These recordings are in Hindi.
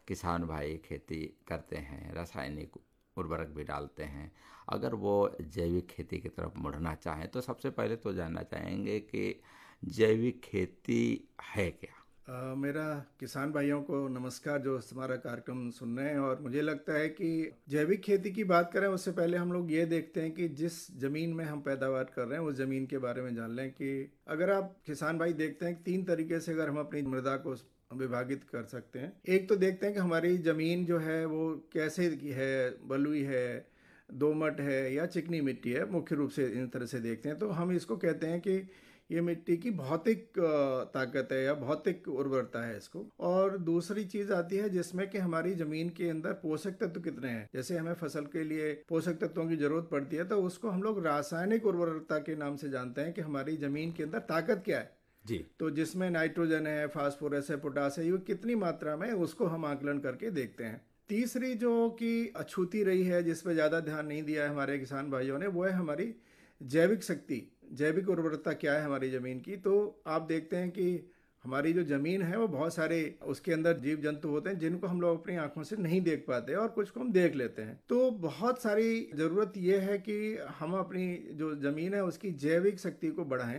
किसान भाई खेती करते हैं, रासायनिक उर्वरक भी डालते हैं, अगर वो जैविक खेती की तरफ मुड़ना चाहें तो सबसे पहले तो जानना चाहेंगे कि जैविक खेती है क्या? मेरा किसान भाइयों को नमस्कार जो हमारा कार्यक्रम सुन रहे हैं। और मुझे लगता है कि जैविक खेती की बात करें उससे पहले हम लोग ये देखते हैं कि जिस ज़मीन में हम पैदावार कर रहे हैं उस ज़मीन के बारे में जान लें कि अगर आप किसान भाई देखते हैं कि 3 तरीके से अगर हम अपनी मृदा को विभागित कर सकते हैं। एक तो देखते हैं कि हमारी ज़मीन जो है वो कैसे की है, बलुई है, दोमट है या चिकनी मिट्टी है। मुख्य रूप से इन तरह से देखते हैं तो हम इसको कहते हैं कि ये मिट्टी की भौतिक ताकत है या भौतिक उर्वरता है इसको। और दूसरी चीज आती है जिसमें कि हमारी जमीन के अंदर पोषक तत्व कितने हैं। जैसे हमें फसल के लिए पोषक तत्वों की जरूरत पड़ती है तो उसको हम लोग रासायनिक उर्वरता के नाम से जानते हैं कि हमारी जमीन के अंदर ताकत क्या है। जी। तो जिसमें नाइट्रोजन है, फास्फोरस है, पोटास है, ये कितनी मात्रा में है, उसको हम आकलन करके देखते हैं। तीसरी जो कि अछूती रही है, जिस पे ज़्यादा ध्यान नहीं दिया है हमारे किसान भाइयों ने, वो है हमारी जैविक शक्ति, जैविक उर्वरता क्या है हमारी ज़मीन की। तो आप देखते हैं कि हमारी जो ज़मीन है वो बहुत सारे उसके अंदर जीव जंतु होते हैं जिनको हम लोग अपनी आंखों से नहीं देख पाते और कुछ को हम देख लेते हैं। तो बहुत सारी ज़रूरत ये है कि हम अपनी जो ज़मीन है उसकी जैविक शक्ति को बढ़ाएं।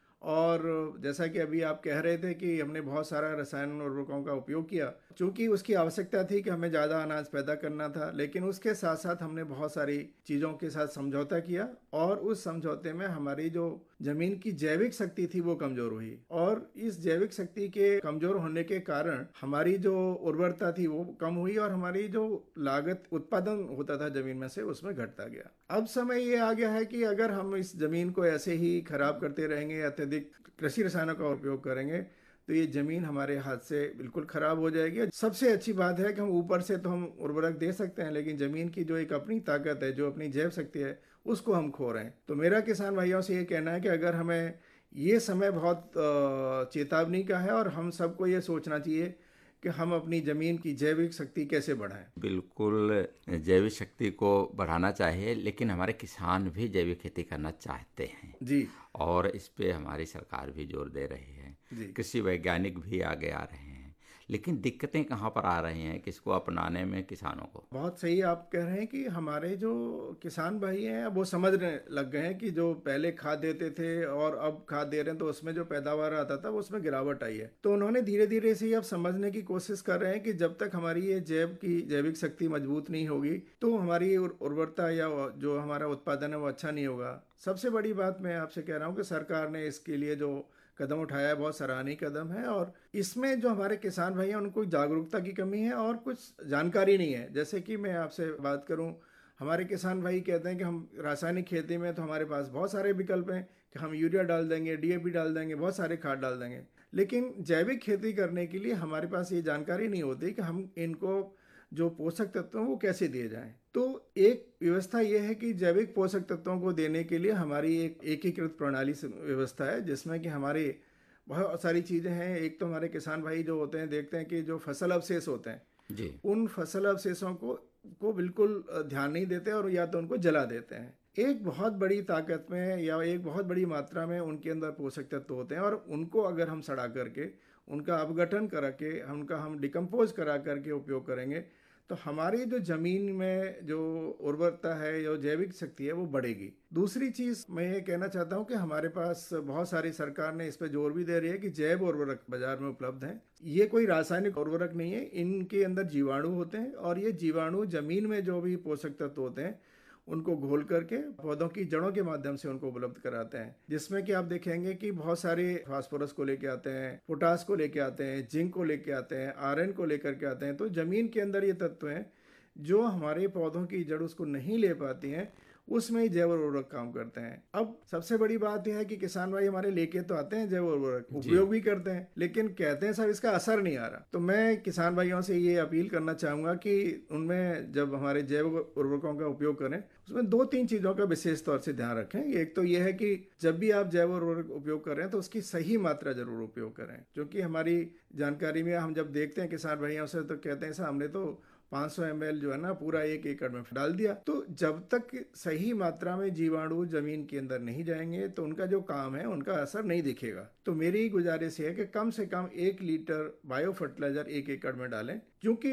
और जैसा कि अभी आप कह रहे थे कि हमने बहुत सारा रसायन उर्वरकों का उपयोग किया, क्योंकि उसकी आवश्यकता थी कि हमें ज़्यादा अनाज पैदा करना था। लेकिन उसके साथ साथ हमने बहुत सारी चीज़ों के साथ समझौता किया और उस समझौते में हमारी जो ज़मीन की जैविक शक्ति थी वो कमज़ोर हुई। और इस जैविक शक्ति के कमज़ोर होने के कारण हमारी जो उर्वरता थी वो कम हुई और हमारी जो लागत उत्पादन होता था ज़मीन में से उसमें घटता गया। अब समय ये आ गया है कि अगर हम इस ज़मीन को ऐसे ही खराब करते रहेंगे, अत्यधिक कृषि रसायनों का उपयोग करेंगे, तो ये ज़मीन हमारे हाथ से बिल्कुल ख़राब हो जाएगी। सबसे अच्छी बात है कि हम ऊपर से तो हम उर्वरक दे सकते हैं, लेकिन ज़मीन की जो एक अपनी ताकत है, जो अपनी जैव शक्ति है, उसको हम खो रहे हैं। तो मेरा किसान भाइयों से ये कहना है कि अगर हमें ये समय बहुत चेतावनी का है और हम सबको ये सोचना चाहिए कि हम अपनी ज़मीन की जैविक शक्ति कैसे बढ़ाएं। बिल्कुल, जैविक शक्ति को बढ़ाना चाहिए, लेकिन हमारे किसान भी जैविक खेती करना चाहते हैं जी और इस पे हमारी सरकार भी जोर दे रही है। जी कृषि वैज्ञानिक भी आगे आ रहे हैं, लेकिन दिक्कतें कहाँ पर आ रही हैं किसको अपनाने में, किसानों को? बहुत सही आप कह रहे हैं कि हमारे जो किसान भाई हैं वो समझने लग गए हैं कि जो पहले खाद देते थे और अब खाद दे रहे हैं तो उसमें जो पैदावार आता था वो उसमें गिरावट आई है। तो उन्होंने धीरे धीरे से अब समझने की कोशिश कर रहे हैं कि जब तक हमारी ये जैविक शक्ति मजबूत नहीं होगी तो हमारी उर्वरता या जो हमारा उत्पादन है वो अच्छा नहीं होगा। सबसे बड़ी बात मैं आपसे कह रहा हूँ कि सरकार ने इसके लिए जो कदम उठाया है बहुत सराहनीय कदम है। और इसमें जो हमारे किसान भाई हैं उनको जागरूकता की कमी है और कुछ जानकारी नहीं है। जैसे कि मैं आपसे बात करूं, हमारे किसान भाई कहते हैं कि हम रासायनिक खेती में तो हमारे पास बहुत सारे विकल्प हैं कि हम यूरिया डाल देंगे, डीएपी डाल देंगे, बहुत सारे खाद डाल देंगे। लेकिन जैविक खेती करने के लिए हमारे पास ये जानकारी नहीं होती कि हम इनको जो पोषक तत्व हैं वो कैसे दिए जाएं। तो एक व्यवस्था यह है कि जैविक पोषक तत्वों को देने के लिए हमारी एक एकीकृत प्रणाली से व्यवस्था है जिसमें कि हमारे बहुत सारी चीज़ें हैं। एक तो हमारे किसान भाई जो होते हैं देखते हैं कि जो फसल अवशेष होते हैं जी। उन फसल अवशेषों को बिल्कुल ध्यान नहीं देते और या तो उनको जला देते हैं। एक बहुत बड़ी ताकत में या एक बहुत बड़ी मात्रा में उनके अंदर पोषक तत्व होते हैं और उनको अगर हम सड़ा करके उनका अपघटन करा के उनका हम डिकम्पोज करा करके उपयोग करेंगे तो हमारी जो जमीन में जो उर्वरता है या जैविक शक्ति है वो बढ़ेगी। दूसरी चीज मैं ये कहना चाहता हूँ कि हमारे पास बहुत सारी सरकार ने इस पे जोर भी दे रही है कि जैव उर्वरक बाजार में उपलब्ध हैं। ये कोई रासायनिक उर्वरक नहीं है, इनके अंदर जीवाणु होते हैं और ये जीवाणु जमीन में जो भी पोषक तत्व होते हैं उनको घोल करके पौधों की जड़ों के माध्यम से उनको उपलब्ध कराते हैं। जिसमें कि आप देखेंगे कि बहुत सारे फास्फोरस को लेके आते हैं, पोटास को लेके आते हैं, जिंक को लेके आते हैं, आयरन को लेकर के आते हैं। तो जमीन के अंदर ये तत्व हैं जो हमारे पौधों की जड़ उसको नहीं ले पाती हैं, उसमें ही जैव उर्वरक काम करते हैं। अब सबसे बड़ी बात यह है कि किसान भाई हमारे लेके तो आते हैं जैव उर्वरक, जी। उपयोग भी करते हैं, लेकिन कहते हैं सर इसका असर नहीं आ रहा। तो मैं किसान भाइयों से ये अपील करना चाहूंगा कि उनमें जब हमारे जैव उर्वरकों का उपयोग करें उसमें 2-3 चीजों का विशेष तौर से ध्यान रखें। एक तो यह है कि जब भी आप जैव उर्वरक उपयोग कर रहे हैं तो उसकी सही मात्रा जरूर उपयोग करें, क्योंकि हमारी जानकारी में हम जब देखते हैं किसान भाइयों से तो कहते हैं सर हमने तो 500 ml जो है ना पूरा 1 एकड़ में डाल दिया। तो जब तक सही मात्रा में जीवाणु जमीन के अंदर नहीं जाएंगे तो उनका जो काम है उनका असर नहीं दिखेगा। तो मेरी गुजारिश है कि कम से कम 1 लीटर बायो फर्टिलाइजर 1 एकड़ में डालें, क्योंकि